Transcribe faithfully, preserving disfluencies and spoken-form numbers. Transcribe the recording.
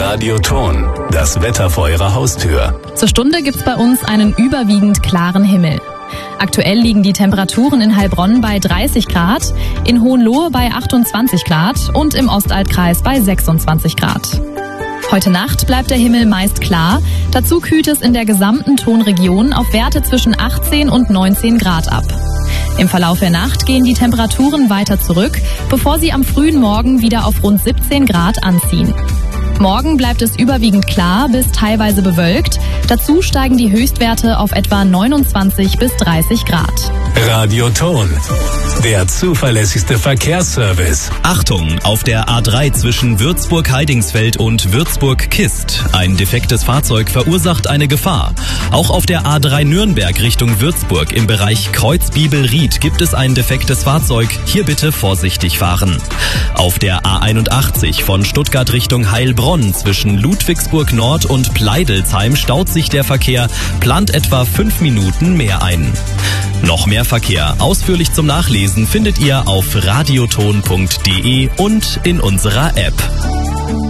Radioton, das Wetter vor Ihrer Haustür. Zur Stunde gibt's bei uns einen überwiegend klaren Himmel. Aktuell liegen die Temperaturen in Heilbronn bei dreißig Grad, in Hohenlohe bei achtundzwanzig Grad und im Ostaltkreis bei sechsundzwanzig Grad. Heute Nacht bleibt der Himmel meist klar, dazu kühlt es in der gesamten Tonregion auf Werte zwischen achtzehn und neunzehn Grad ab. Im Verlauf der Nacht gehen die Temperaturen weiter zurück, bevor sie am frühen Morgen wieder auf rund siebzehn Grad anziehen. Morgen bleibt es überwiegend klar bis teilweise bewölkt. Dazu steigen die Höchstwerte auf etwa neunundzwanzig bis dreißig Grad. Radioton, der zuverlässigste Verkehrsservice. Achtung, auf der A drei zwischen Würzburg-Heidingsfeld und Würzburg-Kist. Ein defektes Fahrzeug verursacht eine Gefahr. Auch auf der A drei Nürnberg Richtung Würzburg im Bereich Kreuzbiebel-Ried gibt es ein defektes Fahrzeug. Hier bitte vorsichtig fahren. Auf der A einundachtzig von Stuttgart Richtung Heilbronn zwischen Ludwigsburg Nord und Pleidelsheim staut sich der Verkehr, plant etwa fünf Minuten mehr ein. Noch mehr Verkehr ausführlich zum Nachlesen findet ihr auf radioton punkt de und in unserer App.